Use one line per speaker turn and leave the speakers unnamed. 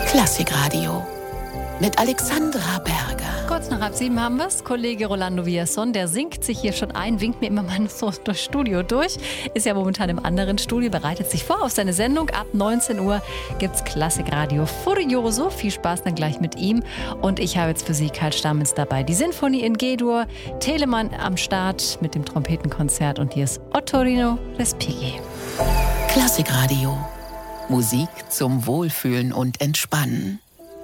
Klassikradio mit Alexandra Berger.
Kurz nach 6:30 haben wir es. Kollege Rolando Villazón, der singt sich hier schon ein, winkt mir immer mal so durchs Studio durch. Ist ja momentan im anderen Studio, bereitet sich vor auf seine Sendung. Ab 19 Uhr gibt's Klassikradio Furioso. Viel Spaß dann gleich mit ihm. Und ich habe jetzt für Sie Karl Stamens dabei. Die Sinfonie in G-Dur, Telemann am Start mit dem Trompetenkonzert. Und hier ist Ottorino Respighi.
Klassikradio. Musik zum Wohlfühlen und Entspannen.